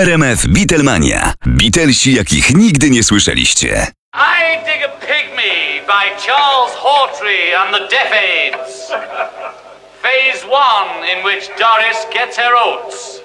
RMF Beatlemania. Beatlesi, jakich nigdy nie słyszeliście. I Dig a Pygmy by Charles Hawtrey and the Deaf Aids. Phase 1, in which Doris gets her oats.